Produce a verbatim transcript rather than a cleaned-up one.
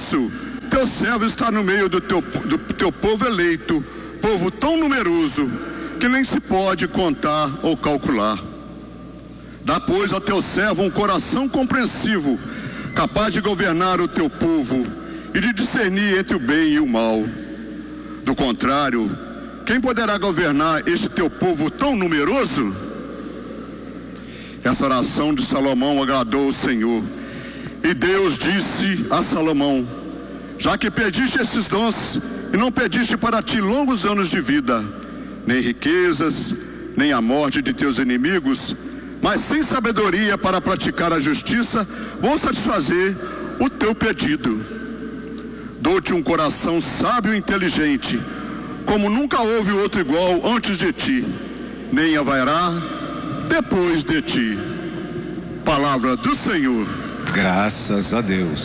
isso, teu servo está no meio do teu, do teu povo eleito, povo tão numeroso que nem se pode contar ou calcular. Dá, pois, a teu servo um coração compreensivo, capaz de governar o teu povo e de discernir entre o bem e o mal. Do contrário, quem poderá governar este teu povo tão numeroso? Essa oração de Salomão agradou o Senhor. E Deus disse a Salomão: já que pediste esses dons e não pediste para ti longos anos de vida, nem riquezas, nem a morte de teus inimigos, mas sem sabedoria para praticar a justiça, vou satisfazer o teu pedido. Dou-te um coração sábio e inteligente, como nunca houve outro igual antes de ti, nem haverá depois de ti. Palavra do Senhor. Graças a Deus.